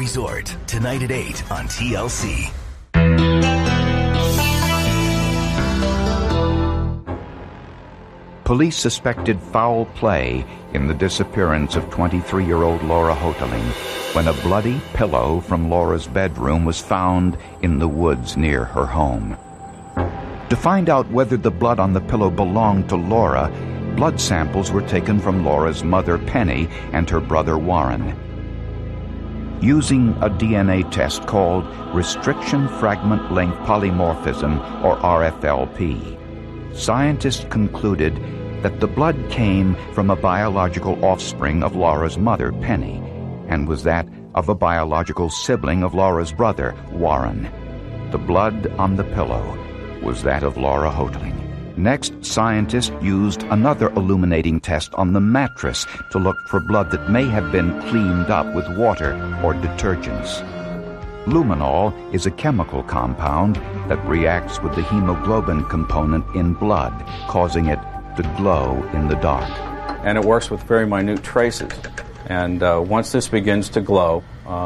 Resort, tonight at 8 on TLC. Police suspected foul play in the disappearance of 23-year-old Laura Hoteling when a bloody pillow from Laura's bedroom was found in the woods near her home. To find out whether the blood on the pillow belonged to Laura, blood samples were taken from Laura's mother, Penny, and her brother, Warren. Using a DNA test called Restriction Fragment Length Polymorphism, or RFLP, scientists concluded that the blood came from a biological offspring of Laura's mother, Penny, and was that of a biological sibling of Laura's brother, Warren. The blood on the pillow was that of Laura Hoteling. Next, scientists used another illuminating test on the mattress to look for blood that may have been cleaned up with water or detergents. Luminol is a chemical compound that reacts with the hemoglobin component in blood, causing it to glow in the dark. And it works with very minute traces. And once this begins to glow,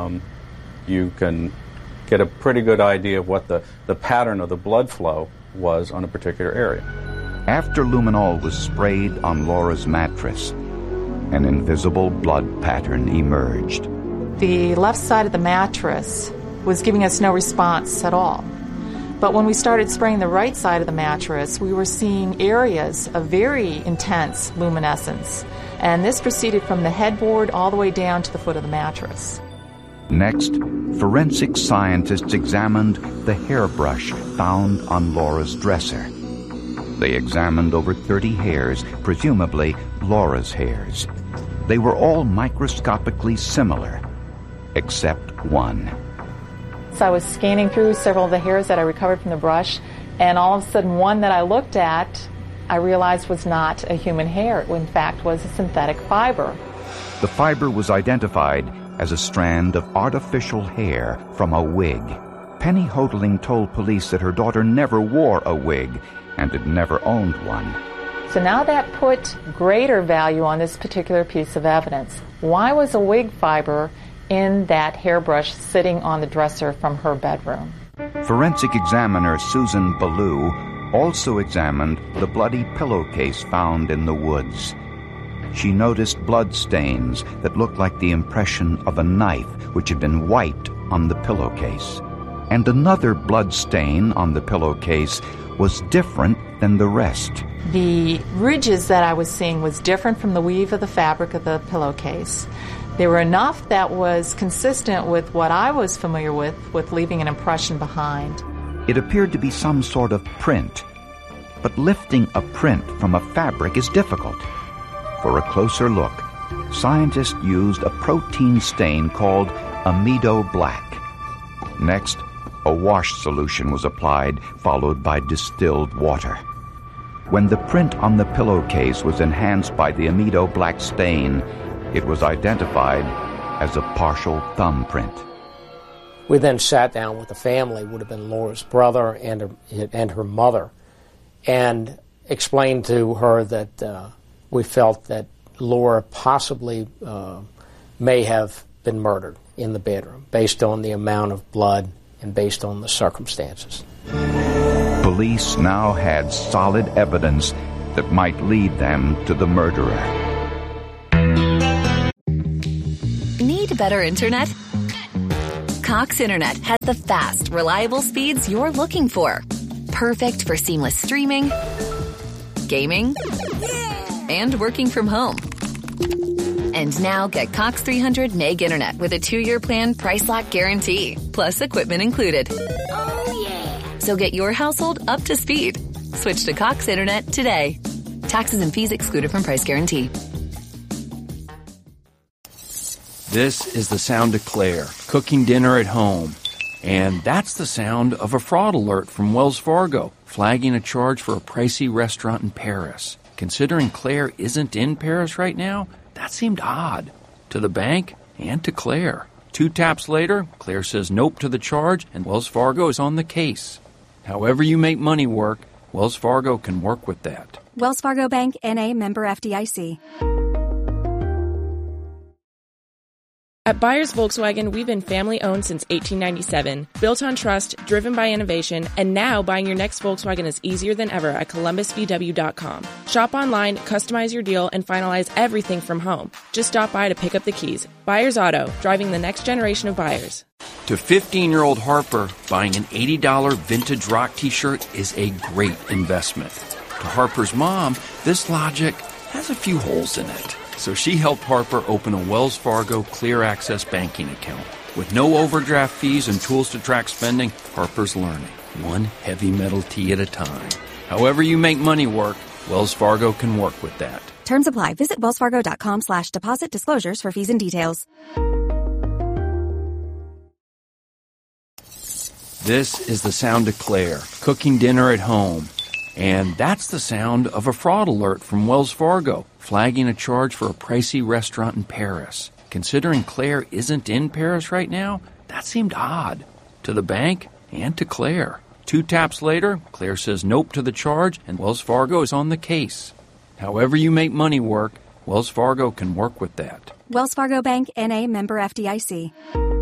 you can get a pretty good idea of what the pattern of the blood flow was on a particular area. After luminol was sprayed on Laura's mattress, an invisible blood pattern emerged. The left side of the mattress was giving us no response at all. But when we started spraying the right side of the mattress, we were seeing areas of very intense luminescence. And this proceeded from the headboard all the way down to the foot of the mattress. Next, forensic scientists examined the hairbrush found on Laura's dresser. They examined over 30 hairs, presumably Laura's hairs. They were all microscopically similar, except one. So I was scanning through several of the hairs that I recovered from the brush, and all of a sudden one that I looked at, I realized was not a human hair. It, in fact, was a synthetic fiber. The fiber was identified as a strand of artificial hair from a wig. Penny Hoteling told police that her daughter never wore a wig and had never owned one. So now that put greater value on this particular piece of evidence. Why was a wig fiber in that hairbrush sitting on the dresser from her bedroom? Forensic examiner Susan Ballou also examined the bloody pillowcase found in the woods. She noticed blood stains that looked like the impression of a knife which had been wiped on the pillowcase. And another blood stain on the pillowcase was different than the rest. The ridges that I was seeing was different from the weave of the fabric of the pillowcase. They were enough that was consistent with what I was familiar with leaving an impression behind. It appeared to be some sort of print, but lifting a print from a fabric is difficult. For a closer look, scientists used a protein stain called amido black. Next, a wash solution was applied, followed by distilled water. When the print on the pillowcase was enhanced by the amido black stain, it was identified as a partial thumbprint. We then sat down with the family, would have been Laura's brother and her mother, and explained to her that we felt that Laura possibly may have been murdered in the bedroom based on the amount of blood and based on the circumstances. Police now had solid evidence that might lead them to the murderer. Need better internet? Cox Internet has the fast, reliable speeds you're looking for. Perfect for seamless streaming, gaming, and working from home. And now get Cox 300 meg internet with a 2-year plan price lock guarantee, plus equipment included. Oh, yeah. So get your household up to speed. Switch to Cox Internet today. Taxes and fees excluded from price guarantee. This is the sound of Claire, cooking dinner at home. And that's the sound of a fraud alert from Wells Fargo, flagging a charge for a pricey restaurant in Paris. Considering Claire isn't in Paris right now, that seemed odd to the bank and to Claire. 2 taps later, Claire says nope to the charge, and Wells Fargo is on the case. However you make money work, Wells Fargo can work with that. Wells Fargo Bank, N.A., member FDIC. At Byers Volkswagen, we've been family-owned since 1897, built on trust, driven by innovation, and now buying your next Volkswagen is easier than ever at ColumbusVW.com. Shop online, customize your deal, and finalize everything from home. Just stop by to pick up the keys. Byers Auto, driving the next generation of buyers. To 15-year-old Harper, buying an $80 vintage rock t-shirt is a great investment. To Harper's mom, this logic has a few holes in it. So she helped Harper open a Wells Fargo Clear Access banking account. With no overdraft fees and tools to track spending, Harper's learning, one heavy metal tea at a time. However you make money work, Wells Fargo can work with that. Terms apply. Visit wellsfargo.com/deposit disclosures for fees and details. This is the sound of Claire, cooking dinner at home. And that's the sound of a fraud alert from Wells Fargo, flagging a charge for a pricey restaurant in Paris. Considering Claire isn't in Paris right now, that seemed odd. To the bank and to Claire. 2 taps later, Claire says nope to the charge, and Wells Fargo is on the case. However you make money work, Wells Fargo can work with that. Wells Fargo Bank, N.A., member FDIC.